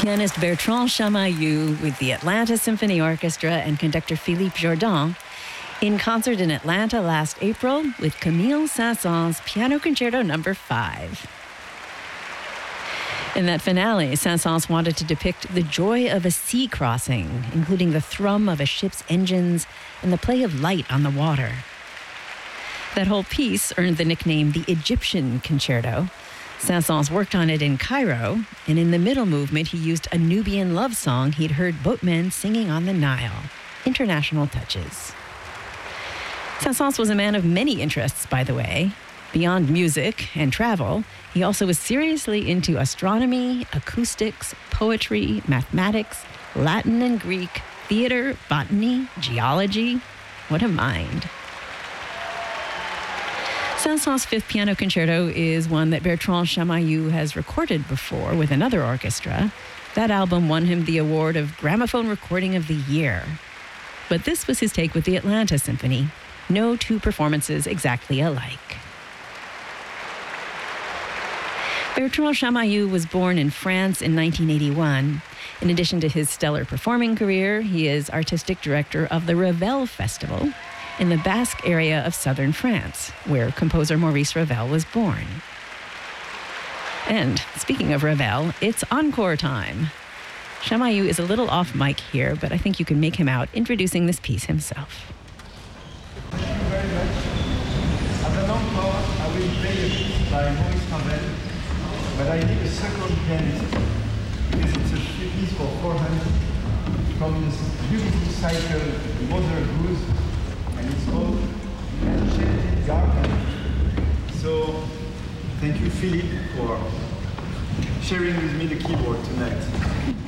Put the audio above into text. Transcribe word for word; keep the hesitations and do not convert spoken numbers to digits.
Pianist Bertrand Chamayou with the Atlanta Symphony Orchestra and conductor Philippe Jordan in concert in Atlanta last April with Camille Saint-Saëns' Piano Concerto Number five. In that finale, Saint-Saëns wanted to depict the joy of a sea crossing, including the thrum of a ship's engines and the play of light on the water. That whole piece earned the nickname the Egyptian Concerto. Saint-Saëns worked on it in Cairo, and in the middle movement, he used a Nubian love song he'd heard boatmen singing on the Nile. International touches. Saint-Saëns was a man of many interests, by the way. Beyond music and travel, he also was seriously into astronomy, acoustics, poetry, mathematics, Latin and Greek, theater, botany, geology. What a mind. Saint-Saëns' Fifth Piano Concerto is one that Bertrand Chamayou has recorded before with another orchestra. That album won him the award of Gramophone Recording of the Year. But this was his take with the Atlanta Symphony. No two performances exactly alike. Bertrand Chamayou was born in France in nineteen eighty-one. In addition to his stellar performing career, he is artistic director of the Ravel Festival in the Basque area of southern France, where composer Maurice Ravel was born. And speaking of Ravel, it's encore time. Chamayou is a little off mic here, but I think you can make him out introducing this piece himself. Thank you very much. As an encore, I will play a piece by Maurice Ravel, but I need a second pianist because it's a piece for four hands from this beautiful cycle, Mother Goose, and it's called Enchanted Garden. So, thank you, Philippe, for sharing with me the keyboard tonight.